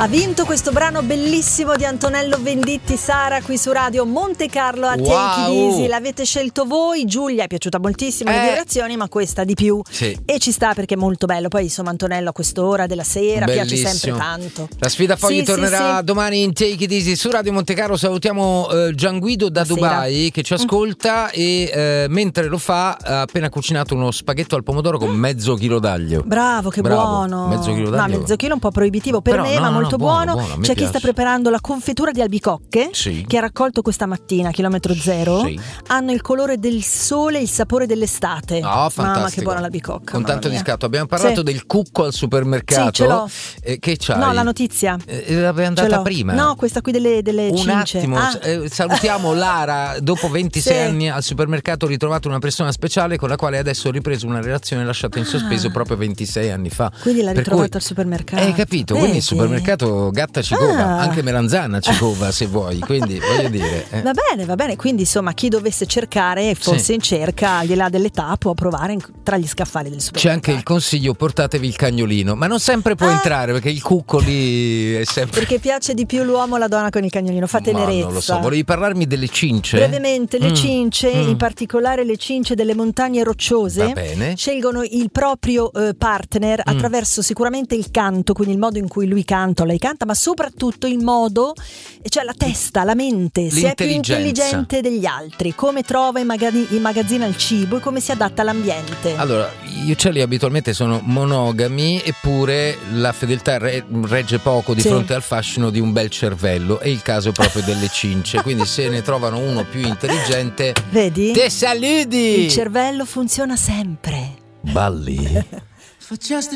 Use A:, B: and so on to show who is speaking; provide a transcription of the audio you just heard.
A: Ha vinto questo brano bellissimo di Antonello Venditti, Sara, qui su Radio Monte Carlo a Take It Easy. L'avete scelto voi, Giulia è piaciuta moltissimo le vibrazioni, ma questa di più.
B: Sì.
A: E ci sta perché è molto bello. Poi insomma Antonello a quest'ora della sera
B: bellissimo.
A: Piace sempre tanto.
B: La sfida Fogli tornerà
A: sì.
B: domani in Take It Easy su Radio Monte Carlo. Salutiamo Gianguido da Dubai che ci ascolta e mentre lo fa ha appena cucinato uno spaghetto al pomodoro con mezzo chilo d'aglio.
A: Bravo, che buono.
B: Mezzo chilo d'aglio.
A: No, mezzo chilo è un po' proibitivo per me, ma molto buono. C'è chi sta preparando la confettura di albicocche che ha raccolto questa mattina, chilometro zero. Hanno il colore del sole e il sapore dell'estate.
B: Oh, fantastico.
A: Mamma, che buona l'albicocca.
B: Con tanto di scatto. Abbiamo parlato del cucco al supermercato.
A: Sì, ce l'ho.
B: Che c'hai?
A: No, la notizia.
B: L'avevi andata prima?
A: No, questa qui delle
B: un
A: cince.
B: Attimo, salutiamo Lara. Dopo 26 anni al supermercato ho ritrovato una persona speciale con la quale adesso ho ripreso una relazione lasciata in sospeso proprio 26 anni fa.
A: Quindi l'ha ritrovata al supermercato.
B: Hai capito? Quindi il supermercato gatta ci cova, anche melanzana ci cova se vuoi, quindi voglio dire.
A: Va bene, quindi insomma chi dovesse cercare, forse in cerca, al di là dell'età, può provare tra gli scaffali del supermercato.
B: C'è anche il consiglio, portatevi il cagnolino, ma non sempre può entrare perché il cucco lì è sempre...
A: Perché piace di più l'uomo o la donna con il cagnolino, fa tenerezza.
B: Non lo so, volevi parlarmi delle cince?
A: Brevemente, le cince, in particolare le cince delle montagne rocciose, scelgono il proprio partner attraverso sicuramente il canto, quindi il modo in cui lui canta o lei canta, ma soprattutto il modo, cioè la testa, la mente, se è più intelligente degli altri, come trova immagazzina il cibo e come si adatta all'ambiente.
B: Allora, gli uccelli abitualmente sono monogami, eppure la fedeltà regge poco di fronte al fascino di un bel cervello. È il caso proprio delle cince, quindi se ne trovano uno più intelligente,
A: vedi?
B: Te saluti!
A: Il cervello funziona sempre.
B: Balli.